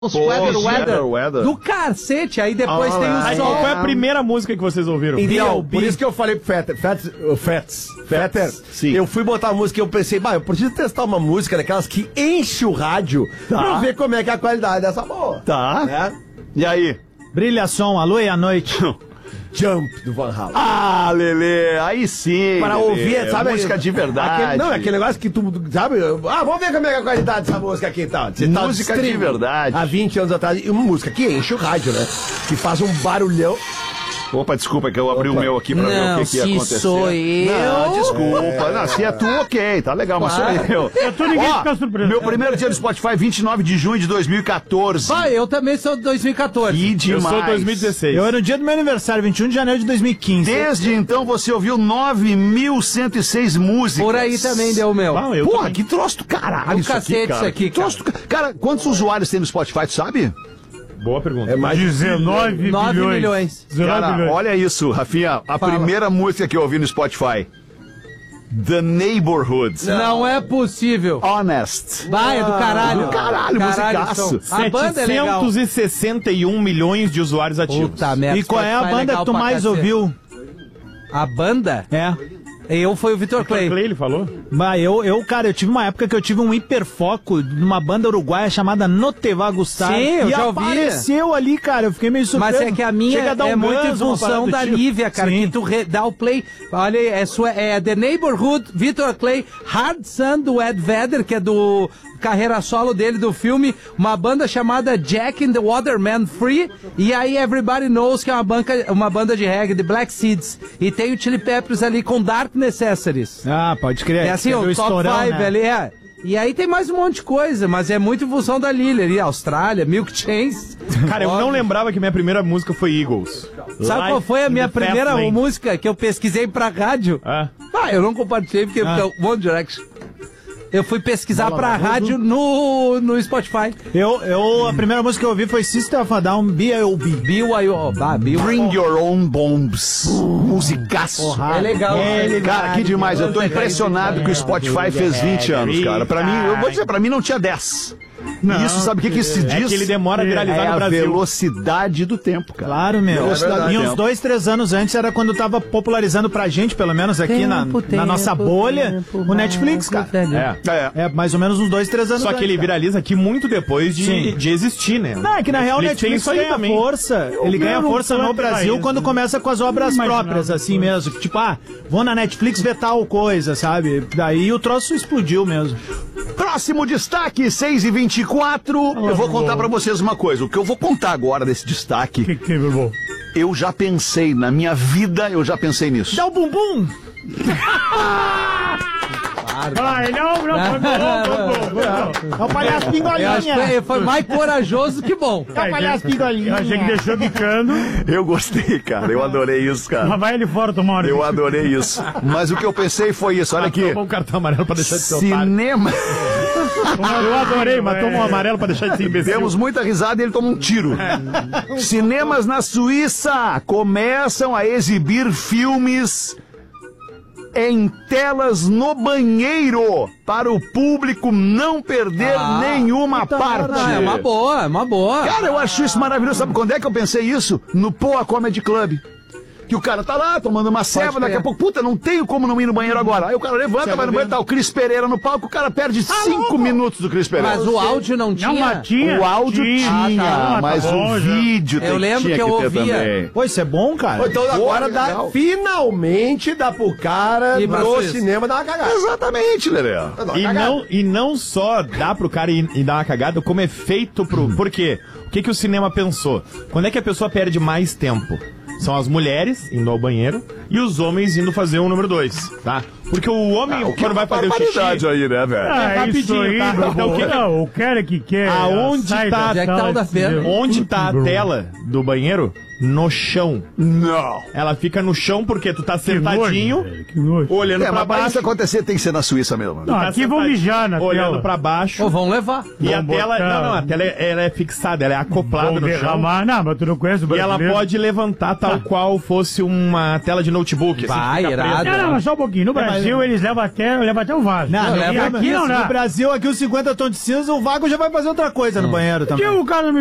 Sweater Weather. Do cacete, aí depois tem o sol. Qual foi a primeira música que vocês ouviram? Então, por isso que eu falei pro Fetter, eu fui botar a música e eu pensei, eu preciso testar uma música daquelas que enche o rádio pra eu ver como é que é a qualidade dessa boa. Tá. É? E aí? Brilha som, a lua e a noite. Jump do Van Halen. Ah, Lelê, aí sim. Para Lelê, ouvir, sabe? Música de verdade. Aquele negócio que tu, sabe? Vamos ver como é a qualidade dessa música aqui e tal. Música de verdade. Há 20 anos atrás, uma música que enche o rádio, né? Que faz um barulhão. Opa, desculpa que eu abri o meu aqui pra ver o que ia acontecer. Sou eu. Não, desculpa. Não, se é tu, ok, tá legal, mas sou eu. Ninguém fica surpreso. Meu primeiro dia no Spotify, 29 de junho de 2014. Eu também sou de 2014. Que demais. Eu sou 2016. Eu era no dia do meu aniversário, 21 de janeiro de 2015. Desde então você ouviu 9.106 músicas. Por aí também deu o meu. Porra, também. que troço do caralho Um cacete isso aqui, cara. Cara, quantos usuários tem no Spotify, tu sabe? Boa pergunta. É mais 19 milhões. 19 Cara, milhões. olha isso, Rafinha. A primeira música que eu ouvi no Spotify. The Neighborhood. Não é possível. Honest. Vai, é do caralho. Do caralho, musicaço. A banda é legal. 761 milhões de usuários ativos. Puta merda. E qual é a banda que tu mais ouviu? A banda? É. Foi o Vitor Clay. Ele falou? Cara, eu tive uma época que eu tive um hiperfoco numa banda uruguaia chamada No Te Va Gustar. Sim, eu já ouvi. Apareceu ali, cara, eu fiquei meio surpreso. Mas é que a minha é muito em função da Nívia, cara, Sim. que tu dá o play. Olha aí, é The Neighborhood, Vitor Clay, Hard Sun do Ed Vedder, que é do carreira solo dele, do filme, uma banda chamada Jack and the Waterman Free, e aí Everybody Knows, que é uma banda de reggae, de Black Seeds, e tem o Chili Peppers ali com Dark Necessaries. Ah, pode crer. É assim, o top 5 ali, E aí tem mais um monte de coisa, mas é muito em função da Lily ali, Austrália, Milk Chains. Cara, eu não lembrava que minha primeira música foi Eagles. Sabe qual foi a minha primeira música que eu pesquisei pra rádio? Eu não compartilhei porque é One Direction. Eu fui pesquisar pra rádio no Spotify. A primeira música que eu ouvi foi Sister of a Down, B.I.O.B. Bring Your Own Bombs. Musicaço. É legal. Cara, que demais. Eu tô impressionado que o Spotify fez 20 anos, cara. Pra mim, eu vou dizer, pra mim não tinha 10. Não, isso, sabe o que isso diz? É que ele demora a viralizar no Brasil. É a velocidade do tempo, cara. Claro, meu. E uns 2, 3 anos antes era quando tava popularizando pra gente, pelo menos aqui na nossa bolha, o Netflix, cara. É mais ou menos uns 2, 3 anos Só que ele viraliza aqui muito depois de existir, né? Não, é que na real o Netflix ganha força. Ele ganha força no Brasil quando começa com as obras próprias, assim mesmo. Tipo, vou na Netflix ver tal coisa, sabe? Daí o troço explodiu mesmo. Próximo destaque, 6h24. Eu vou contar pra vocês uma coisa. O que eu vou contar agora desse destaque, eu já pensei, na minha vida, eu já pensei nisso. Dá o bumbum! É o palhaço pingolinha. Foi mais corajoso que bom. É o palhaço pingolinha. Eu achei que deixou bicando. Eu gostei, cara. Eu adorei isso, cara. Mas vai ele fora tomar hora. Eu adorei isso. Mas o que eu pensei foi isso. Olha aqui. Tomou um cartão amarelo pra deixar de ser cinema. Eu adorei, mas tomou um amarelo pra deixar de ser imbecil. Demos muita risada e ele toma um tiro. Cinemas na Suíça começam a exibir filmes em telas no banheiro para o público não perder nenhuma parte. É uma boa. Cara, eu acho isso maravilhoso. Sabe quando é que eu pensei isso? No Poa Comedy Club. Que o cara tá lá tomando uma ceva, daqui a pouco, puta, não tenho como não ir no banheiro agora. Aí o cara levanta, vai no banheiro, tá o Cris Pereira no palco, o cara perde 5 minutos do Cris Pereira. Mas o áudio não tinha? O áudio tinha, mas o vídeo eu lembro que eu ouvia. Também. Pô, isso é bom, cara. Então agora finalmente dá pro cara no cinema dar uma cagada. Exatamente, Lelê. E não só dá pro cara ir dar uma cagada, como é feito pro... Por quê? O que o cinema pensou? Quando é que a pessoa perde mais tempo? São as mulheres indo ao banheiro e os homens indo fazer o número 2, tá? Porque o homem, quando vai fazer o xixi... aí, né, velho? Rapidinho, aí, tá? Então, o cara que quer... Aonde tá onde tá a tela do banheiro? No chão. Não. Ela fica no chão porque tu tá sentadinho, olhando pra baixo. Mas isso acontecer tem que ser na Suíça mesmo. Não, aqui vão mijar na tela. Olhando pra baixo. Ou vão levar. E a tela... Não, a tela ela é fixada, ela é acoplada no chão. Não, mas tu não conhece o brasileiro. E ela pode levantar tal qual fosse uma tela de notebook. Vai, fica irado. preso. Não, mas só um pouquinho. No Brasil, eles levam até o vaso. Não, E aqui não dá. No Brasil, aqui os 50 tons de cinza, o Vago já vai fazer outra coisa no banheiro também. Porque o cara